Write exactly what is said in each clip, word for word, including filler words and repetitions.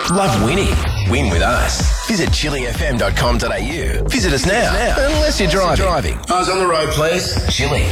Love winning? Win with us. Visit chili f m dot com dot a u. Visit us now, unless you're driving. driving. Eyes on the road, please. Chili.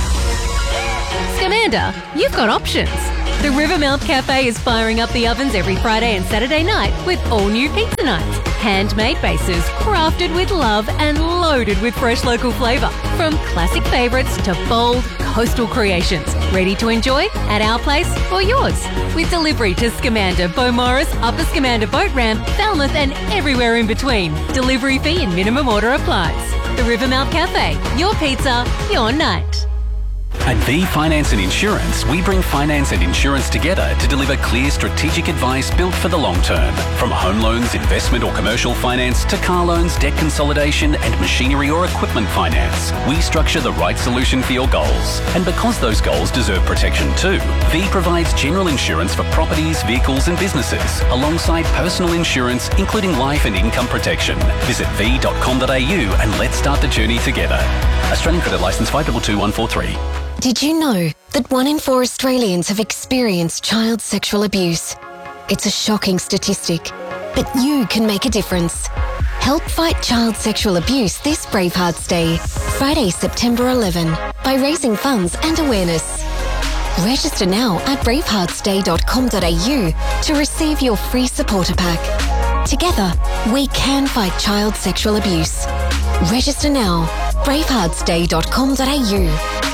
Scamander, you've got options. The Rivermouth Cafe is firing up the ovens every Friday and Saturday night with all new pizza nights. Handmade bases, crafted with love and loaded with fresh local flavour. From classic favourites to bold coastal creations. Ready to enjoy at our place or yours. With delivery to Scamander, Beaumaris, Upper Scamander Boat Ramp, Falmouth and everywhere in between. Delivery fee and minimum order applies. The Rivermouth Cafe. Your pizza, your night. At V Finance and Insurance, we bring finance and insurance together to deliver clear strategic advice built for the long term. From home loans, investment or commercial finance to car loans, debt consolidation and machinery or equipment finance, we structure the right solution for your goals. And because those goals deserve protection too, V provides general insurance for properties, vehicles and businesses, alongside personal insurance including life and income protection. Visit v dot com dot a u and let's start the journey together. Australian Credit Licence five two two one four three. Did you know that one in four Australians have experienced child sexual abuse? It's a shocking statistic, but you can make a difference. Help fight child sexual abuse this Bravehearts Day, Friday, September eleventh, by raising funds and awareness. Register now at bravehearts day dot com dot a u to receive your free supporter pack. Together, we can fight child sexual abuse. Register now, bravehearts day dot com dot a u.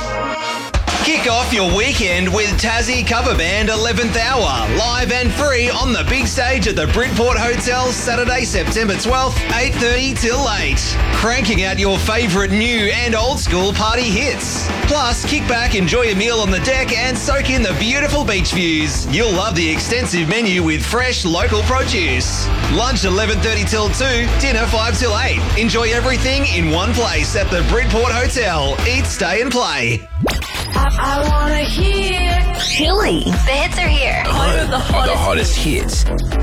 Kick off your weekend with Tassie Cover Band eleventh Hour, live and free on the big stage at the Bridport Hotel, Saturday, September twelfth, eight thirty till eight. Cranking out your favourite new and old school party hits. Plus, kick back, enjoy a meal on the deck and soak in the beautiful beach views. You'll love the extensive menu with fresh local produce. Lunch eleven thirty till two, dinner five till eight. Enjoy everything in one place at the Bridport Hotel. Eat, stay and play. I, I wanna hear Chili. The hits are here. Home of the hottest hits.